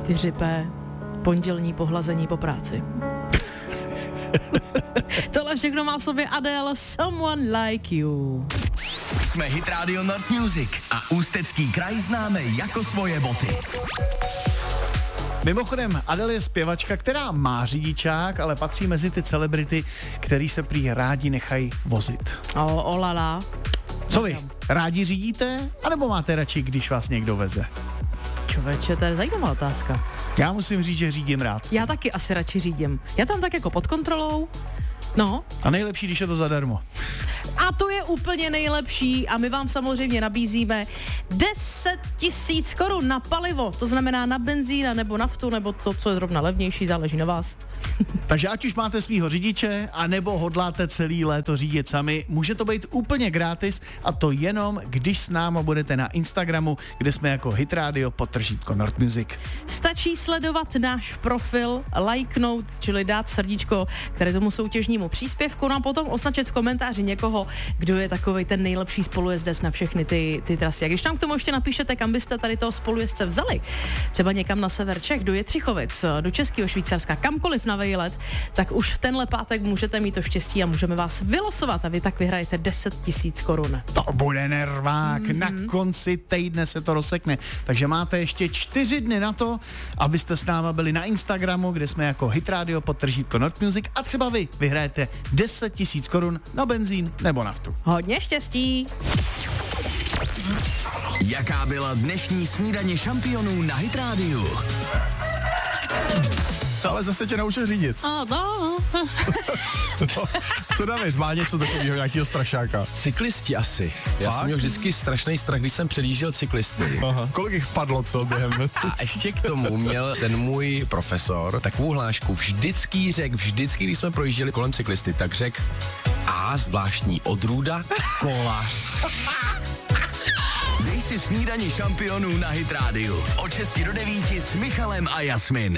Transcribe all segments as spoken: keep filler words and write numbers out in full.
čtyři pé, pondělní pohlazení po práci. Tohle všechno má v sobě Adele, Someone Like You. Jsme Hit Radio Nord Music a Ústecký kraj známe jako svoje boty. Mimochodem, Adele je zpěvačka, která má řidičák, ale patří mezi ty celebrity, který se prý rádi nechají vozit. O, olala. Co vy? Rádi řídíte? A nebo máte radši, když vás někdo veze? Čověče, to je zajímavá otázka. Já musím říct, že řídím rád. Já taky asi radši řídím. Já tam tak jako pod kontrolou. No. A nejlepší, když je to zadarmo. A to je úplně nejlepší a my vám samozřejmě nabízíme deset tisíc korun na palivo, to znamená na benzín nebo naftu, nebo to, co je zrovna levnější, záleží na vás. Takže ať už máte svýho řidiče, anebo hodláte celý léto řídit sami, může to být úplně gratis a to jenom, když s náma budete na Instagramu, kde jsme jako Hit Radio podtržítko Nord Music. Stačí sledovat náš profil, lajknout, čili dát srdíčko, které tomu soutěžnímu příspěvku, no a potom označit v komentáři někoho, kdo je takovej ten nejlepší spolujezdec na všechny ty, ty trasy. A když tam k tomu ještě napíšete, kam byste tady toho spolujezdce vzali, třeba někam na sever Čech, do Jetřichovic, do Českého Švýcarska, kamkoliv na vejlet, tak už v tenhle pátek můžete mít to štěstí a můžeme vás vylosovat a vy tak vyhrajete deset tisíc korun. To bude nervák, mm-hmm. Na konci týdne se to rozsekne. Takže máte ještě čtyři dny na to, abyste s náma byli na Instagramu, kde jsme jako Hit Radio podtržítko Nord Music a třeba vy vyhrajete deset tisíc korun na benzín nebo naftu. Hodně štěstí! Jaká byla dnešní snídaně šampionů na Hit Radio? Ale zase tě naučil řídit. A no. No, co David, má něco takového, nějakého strašáka? Cyklisti asi. Já Fakt? jsem měl vždycky strašný strach, když jsem předjížděl cyklisty. Aha. Kolik jich padlo, co během? A ještě k tomu měl ten můj profesor takovou hlášku. Vždycky řekl, vždycky, když jsme projížděli kolem cyklisty, tak řekl a zvláštní odrůda kolář. Dej si snídaně šampionů na Hit Radio. Od šesti do devíti s Michalem a Jasmin.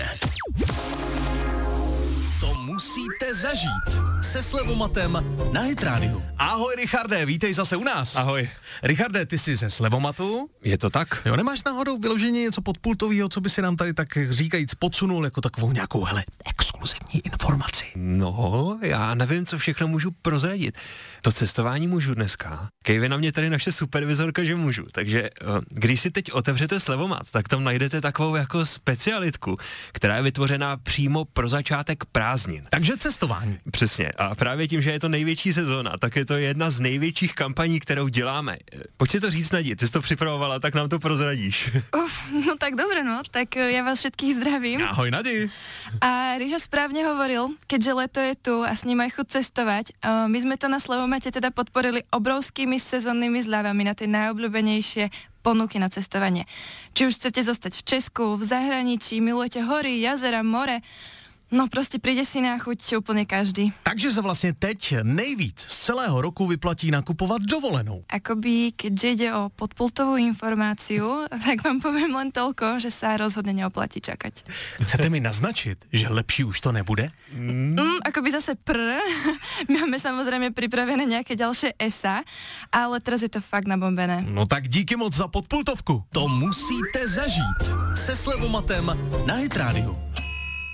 To musíte zažít se Slevomatem na Hit Radio. Ahoj Richarde, vítej zase u nás. Ahoj. Richarde, ty jsi ze Slevomatu? Je to tak? Jo, nemáš náhodou vyloženě něco podpultového, co by si nám tady tak říkajíc podsunul jako takovou nějakou, hele, exkluzivní informaci? No, já nevím, co všechno můžu prozradit. To cestování můžu dneska. Kejve na mě tady naše supervizorka, že můžu. Takže když si teď otevřete Slevomat, tak tam najdete takovou jako specialitku, která je vytvořená přímo pro začátek prázdnin. Takže cestování. Přesně. A právě tím, že je to největší sezóna, tak je to jedna z největších kampaní, kterou děláme. Pojď si to říct, Nadi, ty jsi to připravovala, tak nám to prozradíš. Uf, no tak dobre, no. Tak ja vás všetkých zdravím. Ahoj, Nadi. A Rížo správne hovoril, keďže leto je tu a s ním aj chuť cestovať, uh, my sme to na Slevomate teda podporili obrovskými sezónnymi zľavami na tie najobľúbenejšie ponuky na cestovanie. Či už chcete zostať v Česku, v zahraničí, milujete hory, jazera, more, no prostě přijde si na chuť úplně každý. Takže se vlastně teď nejvíc z celého roku vyplatí nakupovat dovolenou. Akoby, keďže ide o podpultovú informáciu, tak vám poviem len toľko, že sa rozhodne neoplatí čakať. Chcete mi naznačit, že lepší už to nebude? Mm, akoby zase prr. Máme samozrejme pripravené nejaké ďalšie esa, ale teraz je to fakt nabombené. No tak díky moc za podpultovku. To musíte zažít se Slevomatem na Hit Radio.